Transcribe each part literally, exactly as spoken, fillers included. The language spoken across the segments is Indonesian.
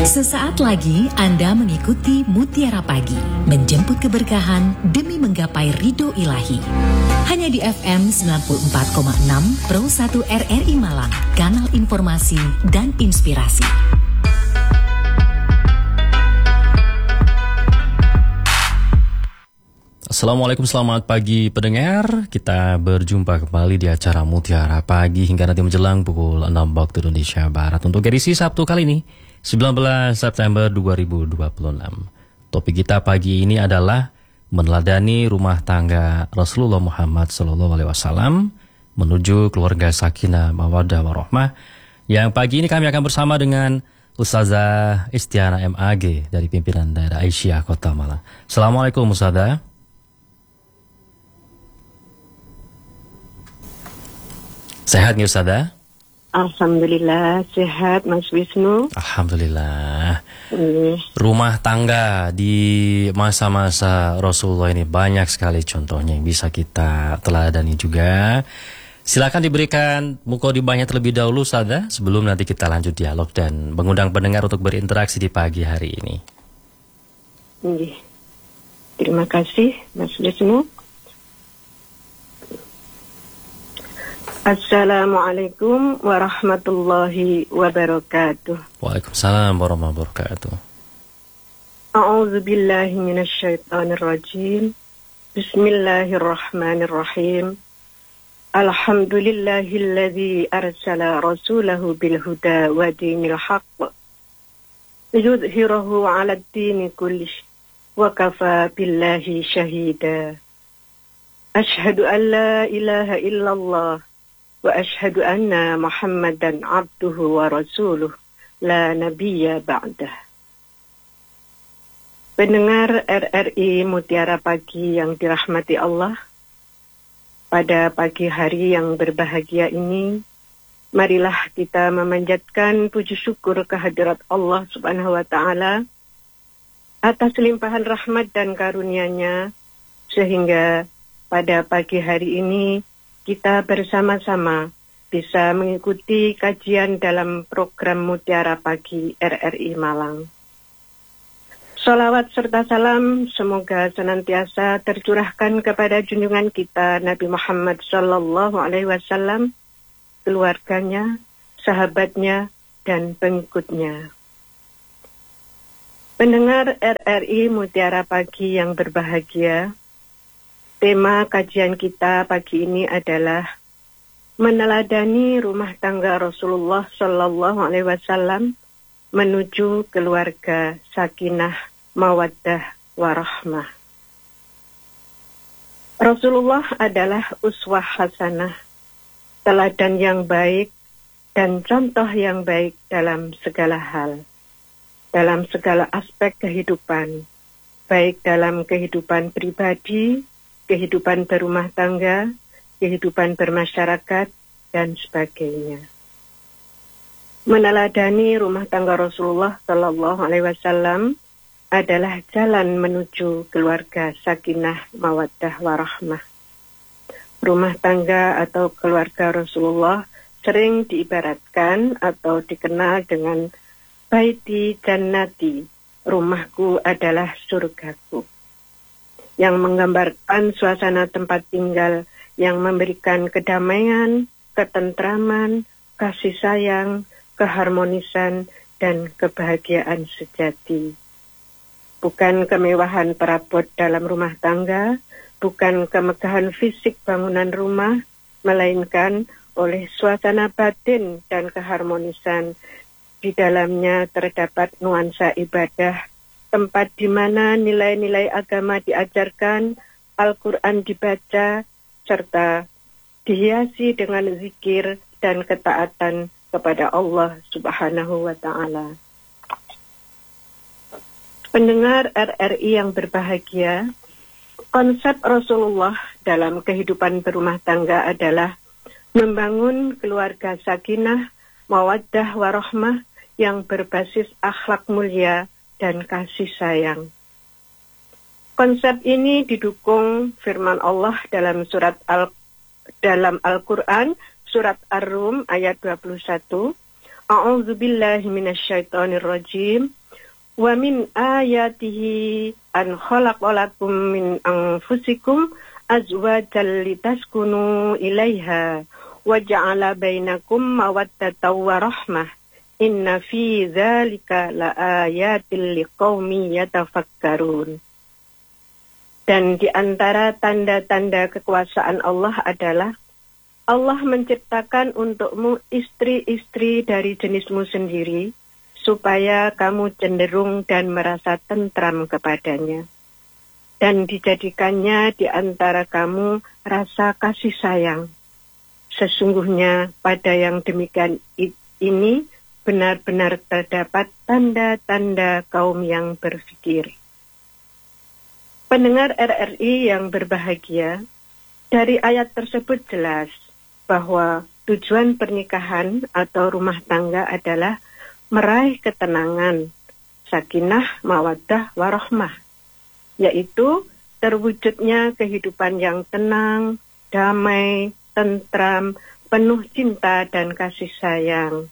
Sesaat lagi Anda mengikuti Mutiara Pagi, menjemput keberkahan demi menggapai ridho ilahi. Hanya di F M sembilan puluh empat koma enam Pro satu R R I Malang, kanal informasi dan inspirasi. Assalamualaikum, selamat pagi pendengar. Kita berjumpa kembali di acara Mutiara Pagi hingga nanti menjelang pukul enam waktu Indonesia Barat. Untuk edisi Sabtu kali ini, sembilan belas September dua ribu dua puluh enam. Topik kita pagi ini adalah meneladani rumah tangga Rasulullah Muhammad Sallallahu Alaihi Wasallam menuju keluarga sakinah mawaddah warahmah. Yang pagi ini kami akan bersama dengan Ustazah Istiana M A G dari pimpinan daerah Aisyah Kota Malang. Assalamualaikum Ustazah. Sehat nih Ustazah? Alhamdulillah sehat Mas Wisnu. Alhamdulillah. Mm. Rumah tangga di masa-masa Rasulullah ini banyak sekali contohnya yang bisa kita teladani juga. Silakan diberikan mukadimahnya terlebih dahulu Ustazah sebelum nanti kita lanjut dialog dan mengundang pendengar untuk berinteraksi di pagi hari ini. Mm. Terima kasih Mas Wisnu. Assalamualaikum warahmatullahi wabarakatuh. Waalaikumsalam warahmatullahi wabarakatuh. A'udzu billahi minasyaitonir rajim. Bismillahirrahmanirrahim. Alhamdulillahilladzi arsala rasulahu bil huda wa dinil haqq liyudhhirahu 'alad dini kullihi wa kafa billahi syahida. Asyhadu an la ilaha illallah wa ashhadu anna Muhammadan abduhu wa rasuluh la nabiyya ba'dah. Pendengar R R I Mutiara Pagi yang dirahmati Allah, pada pagi hari yang berbahagia ini, marilah kita memanjatkan puji syukur kehadirat Allah Subhanahu wa Ta'ala atas limpahan rahmat dan karunia-Nya, sehingga pada pagi hari ini kita bersama-sama bisa mengikuti kajian dalam program Mutiara Pagi R R I Malang. Sholawat serta salam semoga senantiasa tercurahkan kepada junjungan kita Nabi Muhammad Sallallahu Alaihi Wasallam, keluarganya, sahabatnya, dan pengikutnya. Pendengar R R I Mutiara Pagi yang berbahagia, tema kajian kita pagi ini adalah meneladani rumah tangga Rasulullah Sallallahu Alaihi Wasallam menuju keluarga sakinah mawaddah warahmah. Rasulullah adalah uswah hasanah, teladan yang baik dan contoh yang baik dalam segala hal, dalam segala aspek kehidupan, baik dalam kehidupan pribadi, kehidupan berumah tangga, kehidupan bermasyarakat, dan sebagainya. Meneladani rumah tangga Rasulullah Sallallahu Alaihi Wasallam adalah jalan menuju keluarga sakinah mawaddah warahmah. Rumah tangga atau keluarga Rasulullah sering diibaratkan atau dikenal dengan baiti jannati, rumahku adalah surgaku, yang menggambarkan suasana tempat tinggal yang memberikan kedamaian, ketentraman, kasih sayang, keharmonisan, dan kebahagiaan sejati. Bukan kemewahan perabot dalam rumah tangga, bukan kemegahan fisik bangunan rumah, melainkan oleh suasana batin dan keharmonisan. Di dalamnya terdapat nuansa ibadah, tempat di mana nilai-nilai agama diajarkan, Al-Quran dibaca, serta dihiasi dengan zikir dan ketaatan kepada Allah Subhanahu wa Ta'ala. Pendengar R R I yang berbahagia, konsep Rasulullah dalam kehidupan berumah tangga adalah membangun keluarga sakinah, mawaddah warahmah yang berbasis akhlak mulia dan kasih sayang. Konsep ini didukung firman Allah dalam surat Al dalam Al-Quran, surat Ar-Rum ayat dua puluh satu. A'udzubillahi minasyaitonirrajim. Wa min ayatihi an khalaqalakum min anfusikum azwajan litaskunu ilaiha wa ja'ala bainakum mawaddatan wa rahmah. Inna fi dzalika laayatil liqaumin yatafakkarun. Dan di antara tanda-tanda kekuasaan Allah adalah Allah menciptakan untukmu istri-istri dari jenismu sendiri supaya kamu cenderung dan merasa tentram kepadanya. Dan dijadikannya di antara kamu rasa kasih sayang. Sesungguhnya pada yang demikian ini benar-benar terdapat tanda-tanda kaum yang berfikir. Pendengar R R I yang berbahagia, dari ayat tersebut jelas bahwa tujuan pernikahan atau rumah tangga adalah meraih ketenangan, sakinah, mawaddah, warahmah, yaitu terwujudnya kehidupan yang tenang, damai, tentram, penuh cinta dan kasih sayang.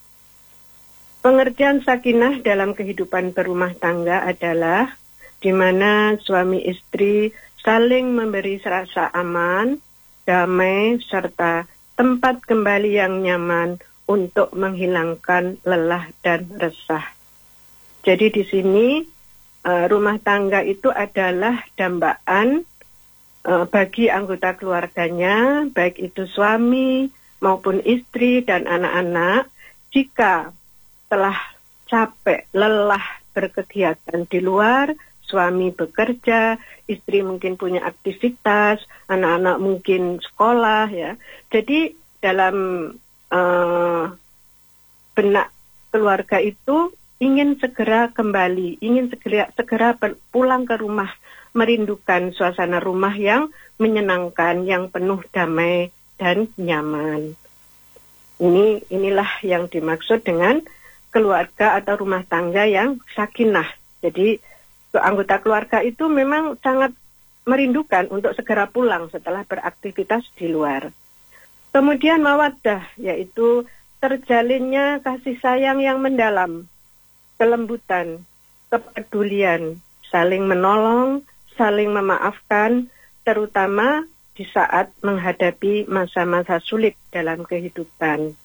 Pengertian sakinah dalam kehidupan berumah tangga adalah di mana suami istri saling memberi rasa aman, damai, serta tempat kembali yang nyaman untuk menghilangkan lelah dan resah. Jadi di sini uh, rumah tangga itu adalah dambaan uh, bagi anggota keluarganya, baik itu suami maupun istri dan anak-anak, jika telah capek, lelah berkegiatan di luar, suami bekerja, istri mungkin punya aktivitas, anak-anak mungkin sekolah, ya. Jadi dalam uh, benak keluarga itu ingin segera kembali, ingin segera segera pulang ke rumah, merindukan suasana rumah yang menyenangkan, yang penuh damai dan nyaman. Ini inilah yang dimaksud dengan keluarga atau rumah tangga yang sakinah. Jadi anggota keluarga itu memang sangat merindukan untuk segera pulang setelah beraktivitas di luar. Kemudian mawaddah, yaitu terjalinnya kasih sayang yang mendalam, kelembutan, kepedulian, saling menolong, saling memaafkan, terutama di saat menghadapi masa-masa sulit dalam kehidupan.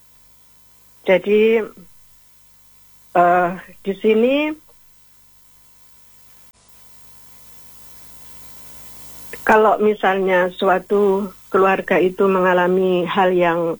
Jadi Uh, di sini kalau misalnya suatu keluarga itu mengalami hal yang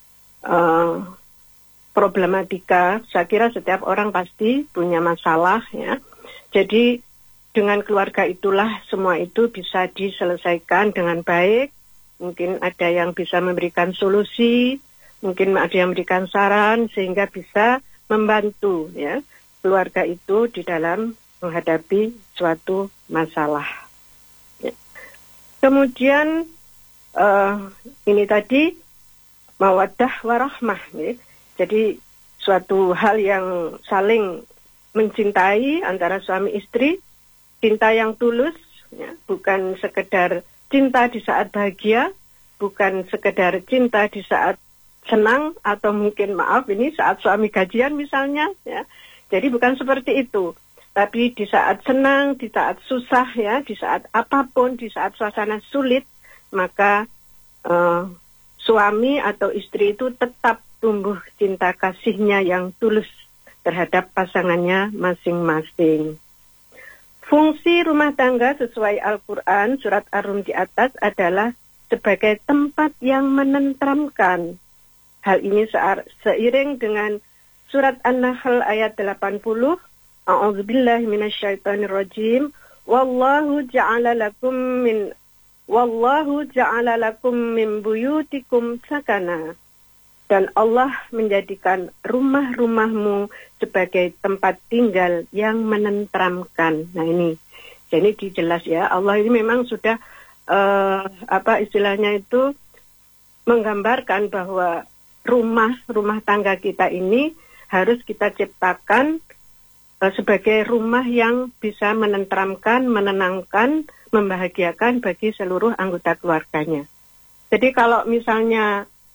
uh, problematika, saya kira setiap orang pasti punya masalah, ya. Jadi dengan keluarga itulah semua itu bisa diselesaikan dengan baik. Mungkin ada yang bisa memberikan solusi, mungkin ada yang memberikan saran sehingga bisa membantu, ya, keluarga itu di dalam menghadapi suatu masalah. Ya. Kemudian uh, ini tadi mawaddah warahmah, ya. Jadi suatu hal yang saling mencintai antara suami istri, cinta yang tulus, ya, bukan sekedar cinta di saat bahagia, bukan sekedar cinta di saat senang, atau mungkin maaf ini saat suami gajian misalnya, ya. Jadi bukan seperti itu. Tapi di saat senang, di saat susah, ya, di saat apapun, di saat suasana sulit, maka uh, suami atau istri itu tetap tumbuh cinta kasihnya yang tulus terhadap pasangannya masing-masing. Fungsi rumah tangga sesuai Al-Quran surat Ar-Rum di atas adalah sebagai tempat yang menenteramkan. Hal ini seiring dengan surat An-Nahl ayat delapan puluh. A'udzubillahi minasyaitonirrajim. Wallahu ja'ala lakum min Wallahu ja'ala lakum min buyutikum sakana. Dan Allah menjadikan rumah-rumahmu sebagai tempat tinggal yang menenteramkan. Nah ini, jadi dijelas ya, Allah ini memang sudah uh, apa istilahnya itu menggambarkan bahwa rumah rumah tangga kita ini harus kita ciptakan uh, sebagai rumah yang bisa menenteramkan, menenangkan, membahagiakan bagi seluruh anggota keluarganya. Jadi kalau misalnya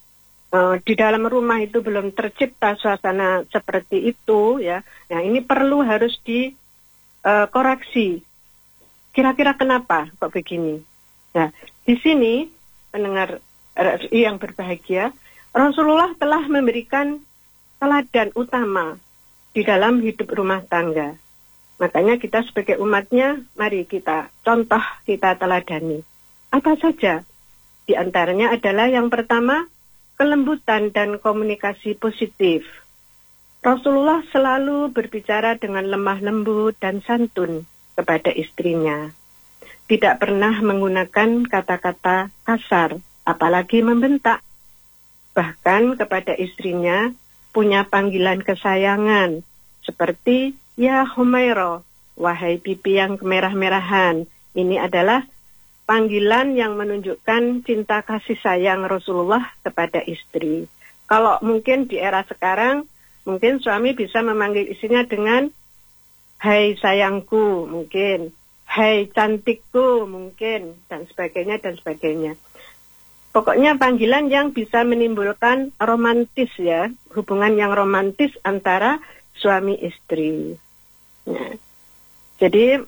uh, di dalam rumah itu belum tercipta suasana seperti itu, ya. Nah, ini perlu harus dikoreksi. Uh, Kira-kira kenapa kok begini? Nah, di sini pendengar R R I yang berbahagia, Rasulullah telah memberikan teladan utama di dalam hidup rumah tangga. Makanya kita sebagai umatnya, mari kita contoh, kita teladani. Apa saja? Di antaranya adalah yang pertama, kelembutan dan komunikasi positif. Rasulullah selalu berbicara dengan lemah lembut dan santun kepada istrinya. Tidak pernah menggunakan kata-kata kasar, apalagi membentak. Bahkan kepada istrinya punya panggilan kesayangan, seperti ya Humaira, wahai pipi yang kemerah-merahan. Ini adalah panggilan yang menunjukkan cinta kasih sayang Rasulullah kepada istri. Kalau mungkin di era sekarang, mungkin suami bisa memanggil istrinya dengan hai sayangku, mungkin hai cantikku, mungkin, dan sebagainya, dan sebagainya. Pokoknya panggilan yang bisa menimbulkan romantis, ya, hubungan yang romantis antara suami istri. Ya. Jadi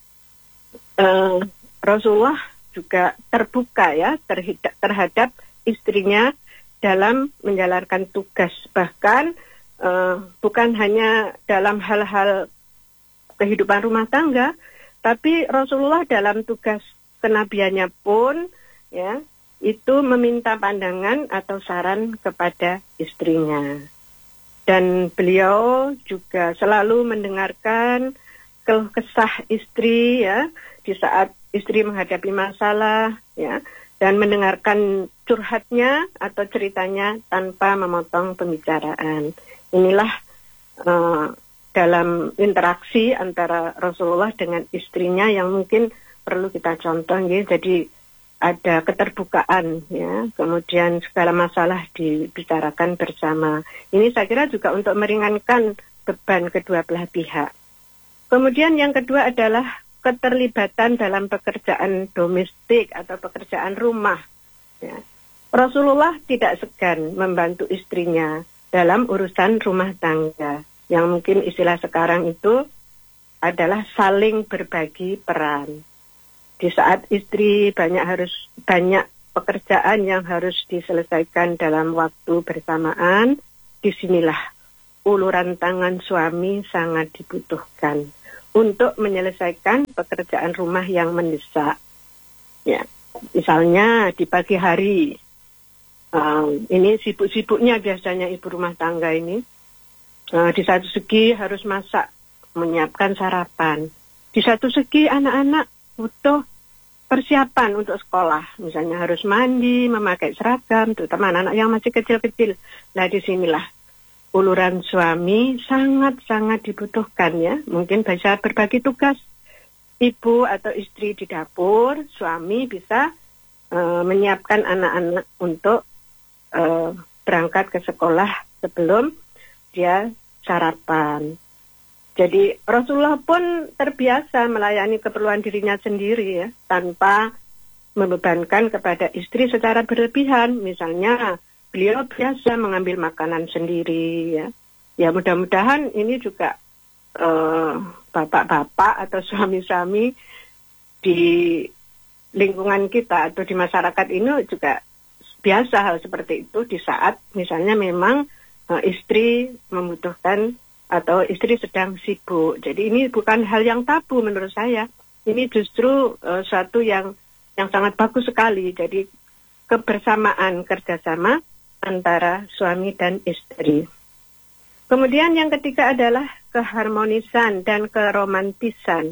uh, Rasulullah juga terbuka, ya, terhadap, terhadap istrinya dalam menjalankan tugas. Bahkan uh, bukan hanya dalam hal-hal kehidupan rumah tangga, tapi Rasulullah dalam tugas kenabiannya pun, ya, itu meminta pandangan atau saran kepada istrinya. Dan beliau juga selalu mendengarkan keluh kesah istri, ya, di saat istri menghadapi masalah, ya, dan mendengarkan curhatnya atau ceritanya tanpa memotong pembicaraan. Inilah uh, dalam interaksi antara Rasulullah dengan istrinya yang mungkin perlu kita contoh, ya. Jadi ada keterbukaan, ya, kemudian segala masalah dibicarakan bersama. Ini saya kira juga untuk meringankan beban kedua belah pihak. Kemudian yang kedua adalah keterlibatan dalam pekerjaan domestik atau pekerjaan rumah, ya. Rasulullah tidak segan membantu istrinya dalam urusan rumah tangga, yang mungkin istilah sekarang itu adalah saling berbagi peran. Di saat istri banyak harus banyak pekerjaan yang harus diselesaikan dalam waktu bersamaan, disinilah uluran tangan suami sangat dibutuhkan untuk menyelesaikan pekerjaan rumah yang mendesak. Ya, misalnya di pagi hari, um, ini sibuk-sibuknya biasanya ibu rumah tangga ini. Uh, di satu segi harus masak, menyiapkan sarapan. Di satu segi anak-anak butuh persiapan untuk sekolah. Misalnya harus mandi, memakai seragam, terutama anak-anak yang masih kecil-kecil. Nah, disinilah uluran suami sangat-sangat dibutuhkan, ya. Mungkin bisa berbagi tugas. Ibu atau istri di dapur, suami bisa uh, menyiapkan anak-anak untuk uh, berangkat ke sekolah sebelum dia sarapan. Jadi Rasulullah pun terbiasa melayani keperluan dirinya sendiri, ya, tanpa membebankan kepada istri secara berlebihan. Misalnya beliau biasa mengambil makanan sendiri, ya. Ya, mudah-mudahan ini juga uh, bapak-bapak atau suami-suami di lingkungan kita atau di masyarakat ini juga biasa hal seperti itu di saat misalnya memang uh, istri membutuhkan atau istri sedang sibuk. Jadi ini bukan hal yang tabu menurut saya. Ini justru uh, suatu yang yang sangat bagus sekali. Jadi kebersamaan, kerjasama antara suami dan istri. Kemudian yang ketiga adalah keharmonisan dan keromantisan.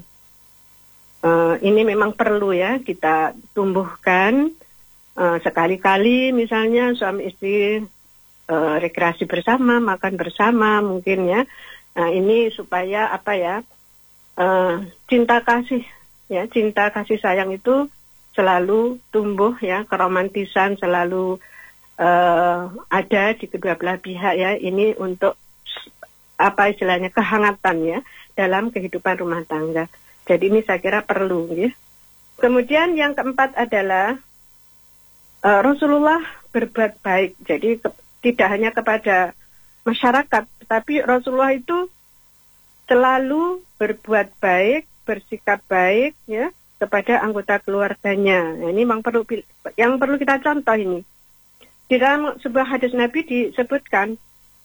Uh, ini memang perlu, ya, kita tumbuhkan uh, sekali-kali misalnya suami istri Uh, rekreasi bersama, makan bersama mungkin, ya. Nah, ini supaya apa, ya, uh, cinta kasih, ya, cinta kasih sayang itu selalu tumbuh, ya, keromantisan selalu uh, ada di kedua belah pihak, ya. Ini untuk apa istilahnya kehangatan, ya, dalam kehidupan rumah tangga. Jadi ini saya kira perlu, ya. Kemudian yang keempat adalah uh, Rasulullah berbuat baik. Jadi ke, tidak hanya kepada masyarakat, tetapi Rasulullah itu selalu berbuat baik, bersikap baik ya kepada anggota keluarganya. Nah, ini memang perlu yang perlu kita contoh ini. Di dalam sebuah hadis Nabi disebutkan,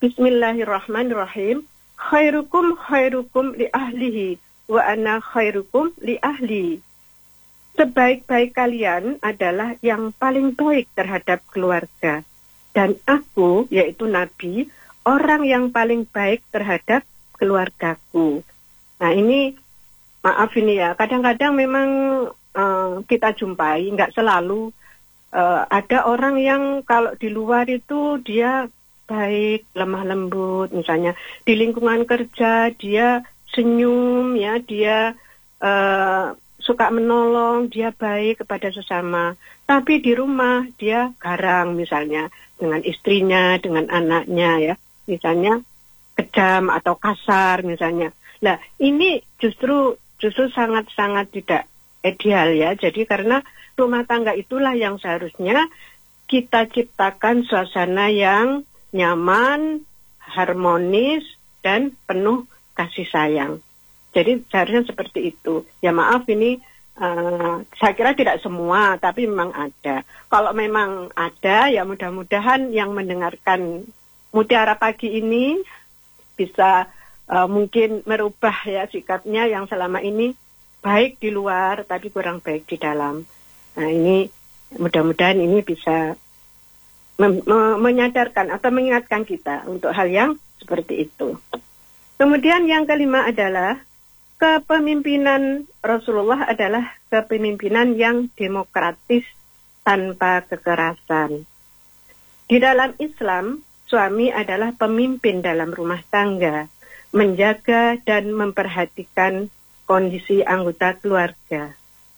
Bismillahirrahmanirrahim, khairukum khairukum li ahlihi wa ana khairukum li ahli. Sebaik-baik kalian adalah yang paling baik terhadap keluarga. Dan aku, yaitu Nabi, orang yang paling baik terhadap keluargaku. Nah ini, maaf ini ya, kadang-kadang memang uh, kita jumpai, nggak selalu, uh, ada orang yang kalau di luar itu dia baik, lemah lembut, misalnya di lingkungan kerja dia senyum, ya dia uh, suka menolong, dia baik kepada sesama. Tapi di rumah dia garang misalnya dengan istrinya, dengan anaknya ya, misalnya kejam atau kasar misalnya. Nah ini justru justru sangat-sangat tidak ideal ya. Jadi karena rumah tangga itulah yang seharusnya kita ciptakan suasana yang nyaman, harmonis, dan penuh kasih sayang. Jadi seharusnya seperti itu. Ya maaf ini uh, saya kira tidak semua, tapi memang ada. Kalau memang ada, ya mudah-mudahan yang mendengarkan Mutiara Pagi ini bisa uh, mungkin merubah ya sikapnya yang selama ini baik di luar, tapi kurang baik di dalam. Nah ini mudah-mudahan ini bisa mem- me- menyadarkan atau mengingatkan kita untuk hal yang seperti itu. Kemudian yang kelima adalah kepemimpinan Rasulullah adalah kepemimpinan yang demokratis tanpa kekerasan. Di dalam Islam, suami adalah pemimpin dalam rumah tangga, menjaga dan memperhatikan kondisi anggota keluarga.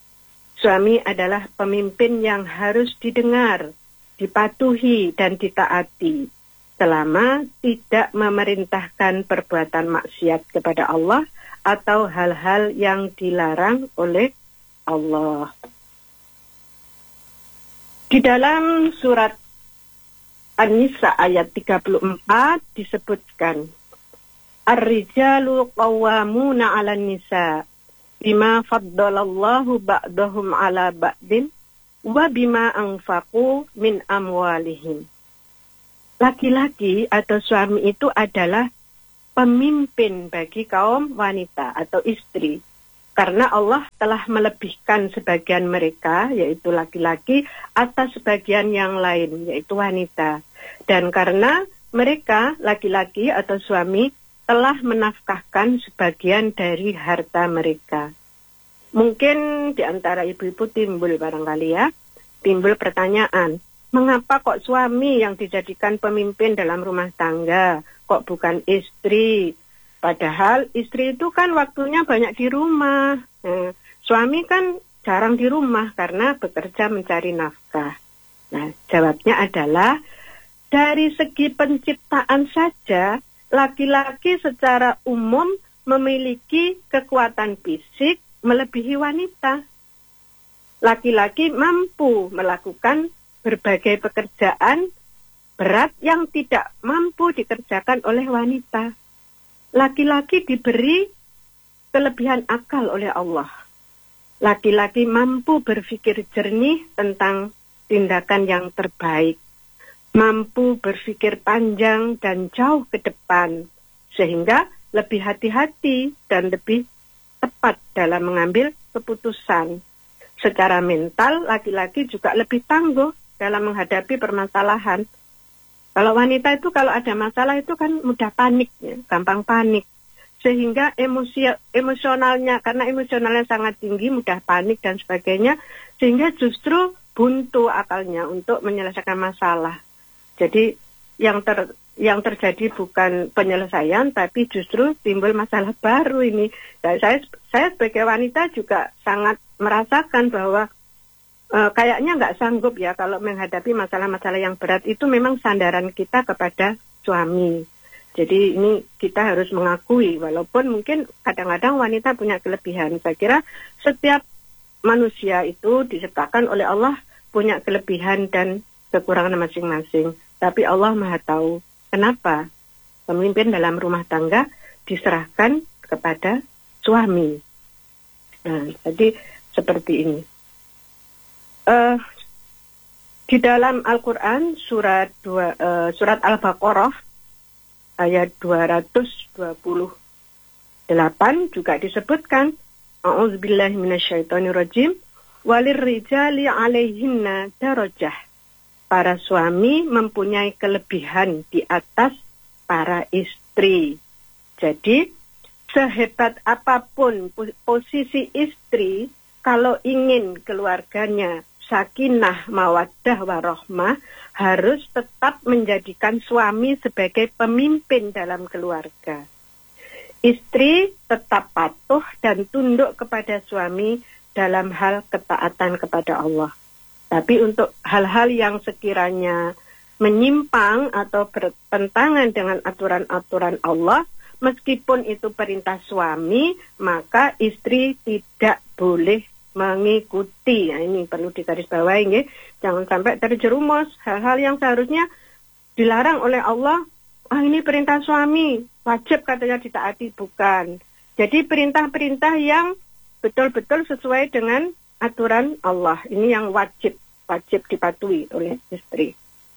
Suami adalah pemimpin yang harus didengar, dipatuhi dan ditaati, selama tidak memerintahkan perbuatan maksiat kepada Allah atau hal-hal yang dilarang oleh Allah. Di dalam surat An-Nisa ayat tiga puluh empat disebutkan, Ar-rijalu qawwamuna 'alan nisa bima faddalallahu ba'dahum 'ala ba'din wa bima anfaqu min amwalihim. Laki-laki atau suami itu adalah pemimpin bagi kaum wanita atau istri. Karena Allah telah melebihkan sebagian mereka, yaitu laki-laki, atas sebagian yang lain, yaitu wanita. Dan karena mereka, laki-laki atau suami, telah menafkahkan sebagian dari harta mereka. Mungkin di antara ibu-ibu timbul barangkali ya, timbul pertanyaan, mengapa kok suami yang dijadikan pemimpin dalam rumah tangga, kok bukan istri? Padahal istri itu kan waktunya banyak di rumah. Nah, suami kan jarang di rumah karena bekerja mencari nafkah. Nah, jawabnya adalah dari segi penciptaan saja, laki-laki secara umum memiliki kekuatan fisik melebihi wanita. Laki-laki mampu melakukan berbagai pekerjaan berat yang tidak mampu dikerjakan oleh wanita. Laki-laki diberi kelebihan akal oleh Allah. Laki-laki mampu berpikir jernih tentang tindakan yang terbaik. Mampu berpikir panjang dan jauh ke depan. Sehingga lebih hati-hati dan lebih tepat dalam mengambil keputusan. Secara mental, laki-laki juga lebih tangguh dalam menghadapi permasalahan. Kalau wanita itu kalau ada masalah itu kan mudah panik, ya, gampang panik. Sehingga emosi, emosionalnya, karena emosionalnya sangat tinggi, mudah panik dan sebagainya. Sehingga justru buntu akalnya untuk menyelesaikan masalah. Jadi yang ter, yang terjadi bukan penyelesaian, tapi justru timbul masalah baru ini. Dan saya, saya sebagai wanita juga sangat merasakan bahwa Uh, kayaknya nggak sanggup ya kalau menghadapi masalah-masalah yang berat. Itu memang sandaran kita kepada suami. Jadi ini kita harus mengakui, walaupun mungkin kadang-kadang wanita punya kelebihan. Saya kira setiap manusia itu diciptakan oleh Allah punya kelebihan dan kekurangan masing-masing. Tapi Allah Maha tahu kenapa pemimpin dalam rumah tangga diserahkan kepada suami. Nah, jadi seperti ini. Uh, di dalam Al-Quran surat dua, uh, surat Al-Baqarah ayat dua ratus dua puluh delapan juga disebutkan, A'udzubillahi minasyaitonirrajim, walirrijali 'alaihinna darajah. Para suami mempunyai kelebihan di atas para istri. Jadi, sehebat apapun posisi istri, kalau ingin keluarganya sakinah, mawaddah, warahmah, harus tetap menjadikan suami sebagai pemimpin dalam keluarga. Istri tetap patuh dan tunduk kepada suami dalam hal ketaatan kepada Allah. Tapi untuk hal-hal yang sekiranya menyimpang atau bertentangan dengan aturan-aturan Allah, meskipun itu perintah suami, maka istri tidak boleh mengikuti. Nah, ini perlu digarisbawahi, ya. Jangan sampai terjerumus hal-hal yang seharusnya dilarang oleh Allah. Ah, ini perintah suami, wajib katanya ditaati, bukan. Jadi perintah-perintah yang betul-betul sesuai dengan aturan Allah. Ini yang wajib, wajib dipatuhi oleh istri.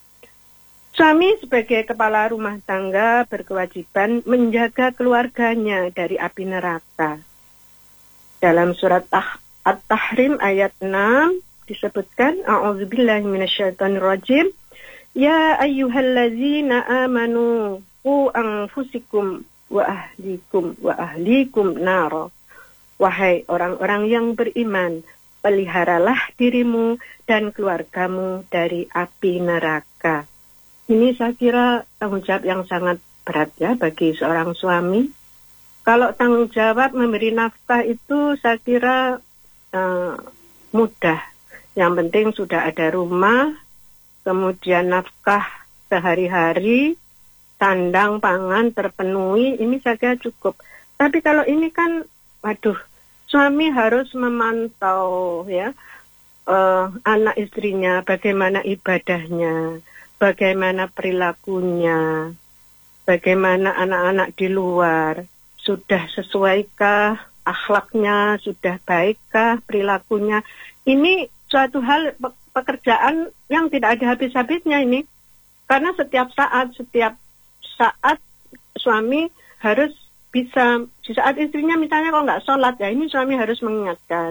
Suami sebagai kepala rumah tangga berkewajiban menjaga keluarganya dari api neraka. Dalam surat At-Tahrim ayat enam disebutkan, A'udzubillahi minasyaitonirrajim, Ya ayyuhallazina amanu qu anfusikum wa ahlikum wa ahlikum nara. Wahai orang-orang yang beriman, peliharalah dirimu dan keluargamu dari api neraka. Ini saya kira tanggung jawab yang sangat berat, ya, bagi seorang suami. Kalau tanggung jawab memberi nafkah itu saya kira uh, mudah. Yang penting sudah ada rumah, kemudian nafkah sehari-hari, sandang pangan terpenuhi, ini saya kira cukup. Tapi kalau ini kan, waduh, suami harus memantau, ya, uh, anak istrinya, bagaimana ibadahnya, bagaimana perilakunya, bagaimana anak-anak di luar, sudah sesuaikah akhlaknya, sudah baikkah perilakunya. Ini suatu hal pekerjaan yang tidak ada habis-habisnya ini. Karena setiap saat, setiap saat suami harus bisa, di saat istrinya misalnya kalau nggak sholat, ya ini suami harus mengingatkan.